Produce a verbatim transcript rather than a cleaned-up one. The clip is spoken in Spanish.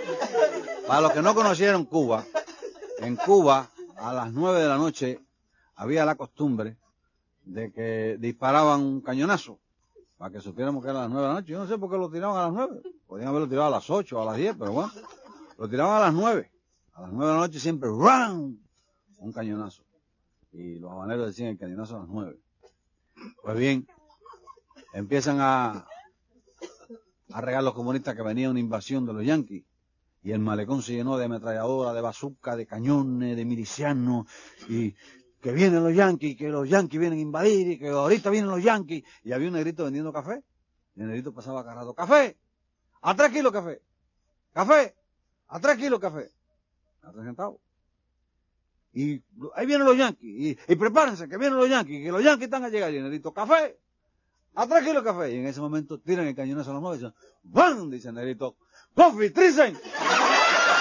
Para los que no conocieron Cuba, en Cuba, a las nueve de la noche, había la costumbre de que disparaban un cañonazo, para que supiéramos que era a las nueve de la noche. Yo no sé por qué lo tiraban a las nueve. Podían haberlo tirado a las ocho o a las diez, pero bueno, lo tiraban a las nueve. A las nueve de la noche siempre, ¡ran! Un cañonazo. Y los habaneros decían el cañonazo a las nueve. Pues bien, empiezan a, a regar los comunistas que venía una invasión de los yanquis. Y el malecón se llenó de ametralladoras, de bazooka, de cañones, de milicianos, y que vienen los yanquis, que los yanquis vienen a invadir, y que ahorita vienen los yanquis. Y había un negrito vendiendo café, y el negrito pasaba agarrado, ¡café! ¡A tres kilos café! ¡Café! ¡A tres kilos café! A tres centavos. Y ahí vienen los yanquis, y, y prepárense, que vienen los yanquis, que los yanquis están a llegar, y el negrito, ¡café! ¡A tres kilos café! Y en ese momento tiran el cañonazo a las nueve y dicen, ¡bam! Dice el negrito, ¡Coffee, Trisen!